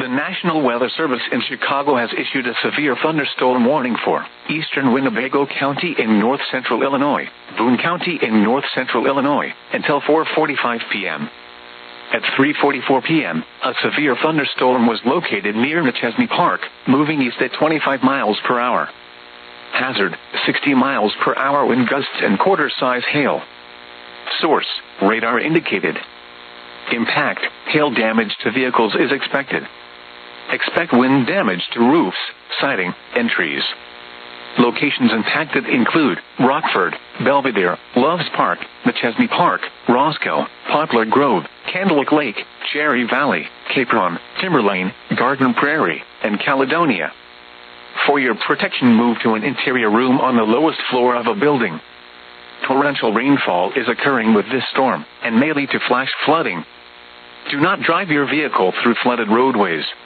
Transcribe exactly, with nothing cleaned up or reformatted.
The National Weather Service in Chicago has issued a severe thunderstorm warning for eastern Winnebago County in north-central Illinois, Boone County in north-central Illinois, until four forty-five p m At three forty-four p m, a severe thunderstorm was located near McChesney Park, moving east at twenty-five miles per hour. Hazard, sixty miles per hour wind gusts and quarter-size hail. Source, radar indicated. Impact, hail damage to vehicles is expected. Expect wind damage to roofs, siding, and trees. Locations impacted include Rockford, Belvedere, Loves Park, McChesney Park, Roscoe, Poplar Grove, Candlewick Lake, Cherry Valley, Capron, Timberlane, Garden Prairie, and Caledonia. For your protection, move to an interior room on the lowest floor of a building. Torrential rainfall is occurring with this storm and may lead to flash flooding. Do not drive your vehicle through flooded roadways.